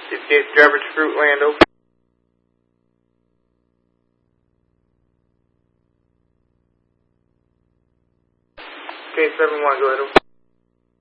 58 driver to Fruitland, over. Okay, 7-1, go ahead, over.